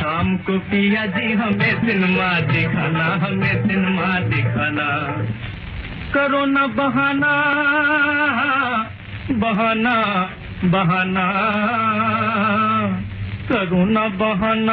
शाम को पिया जी हमें सिनेमा दिखाना, हमें सिनेमा दिखाना। करो ना बहाना बहाना बहाना, करो ना बहाना।